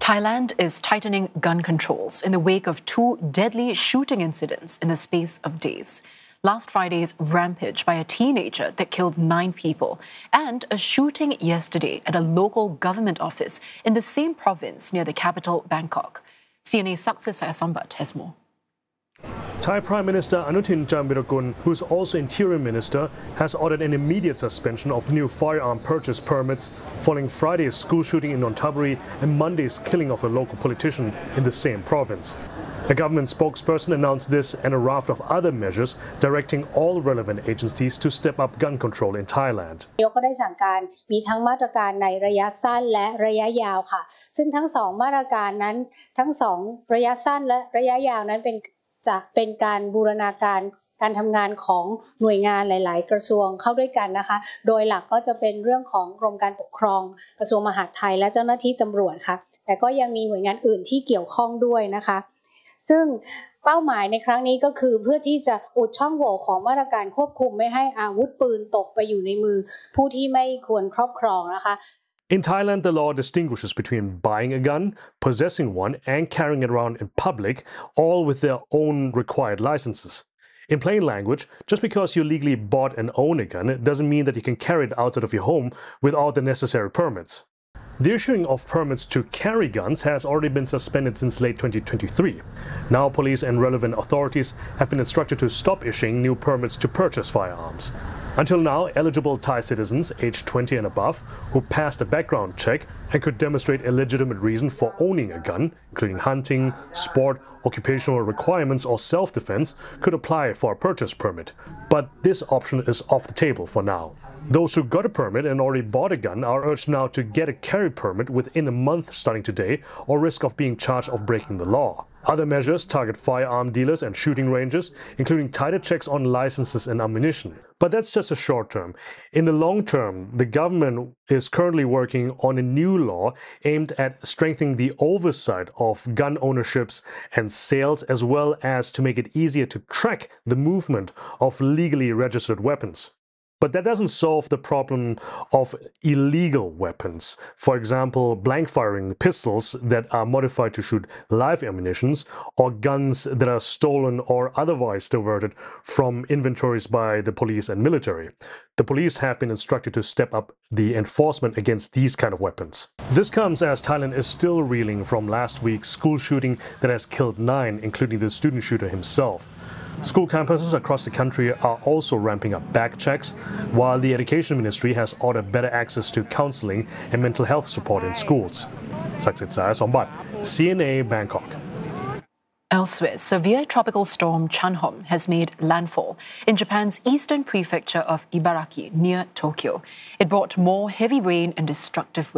Thailand is tightening gun controls in the wake of two deadly shooting incidents in the space of days. Last Friday's rampage by a teenager that killed 9 people, and a shooting yesterday at a local government office in the same province near the capital, Bangkok. CNA's Success Sayasombat has more. Thai Prime Minister Anutin Charnvirakul, who's also Interior Minister, has ordered an immediate suspension of new firearm purchase permits following Friday's school shooting in Nonthaburi and Monday's killing of a local politician in the same province. A government spokesperson announced this and a raft of other measures directing all relevant agencies to step up gun control in Thailand. นายกก็ได้สั่งการมีทั้งมาตรการในระยะสั้นและระยะยาวค่ะซึ่งทั้ง2มาตรการนั้นทั้ง2ระยะสั้นและระยะยาวนั้นจะเป็นการบูรณาการการทำงานของหน่วยงานหลายๆกระทรวงเข้าด้วยกันนะคะโดยหลักก็จะเป็นเรื่องของกรมการปกครองกระทรวงมหาดไทยและเจ้าหน้าที่ตำรวจค่ะแต่ก็ยังมีหน่วยงานอื่นที่เกี่ยวข้องด้วยนะคะซึ่งเป้าหมายในครั้งนี้ก็คือเพื่อที่จะอุดช่องโหว่ของมาตรการควบคุมไม่ให้อาวุธปืนตกไปอยู่ในมือผู้ที่ไม่ควรครอบครองนะคะ In Thailand, the law distinguishes between buying a gun, possessing one, and carrying it around in public, all with their own required licenses. In plain language, just because you legally bought and own a gun doesn't mean that you can carry it outside of your home without the necessary permits. The issuing of permits to carry guns has already been suspended since late 2023. Now, police and relevant authorities have been instructed to stop issuing new permits to purchase firearms. Until now, eligible Thai citizens aged 20 and above who passed a background check and could demonstrate a legitimate reason for owning a gun, including hunting, sport, occupational requirements, or self-defense, could apply for a purchase permit. But this option is off the table for now. Those who got a permit and already bought a gun are urged now to get a carry permit within a month starting today, or risk of being charged of breaking the law. Other measures target firearm dealers and shooting ranges, including tighter checks on licenses and ammunition. But that's just a short term. In the long term, the government is currently working on a new law aimed at strengthening the oversight of gun ownerships and sales, as well as to make it easier to track the movement of legally registered weapons. But that doesn't solve the problem of illegal weapons. For example, blank firing pistols that are modified to shoot live ammunitions, or guns that are stolen or otherwise diverted from inventories by the police and military. The police have been instructed to step up the enforcement against these kind of weapons. This comes as Thailand is still reeling from last week's school shooting that has killed 9, including the student shooter himself. School campuses across the country are also ramping up back checks, while the Education Ministry has ordered better access to counseling and mental health support in schools. Success Sayasombat, CNA, Bangkok. Elsewhere, severe tropical storm Chanhom has made landfall in Japan's eastern prefecture of Ibaraki near Tokyo. It brought more heavy rain and destructive winds.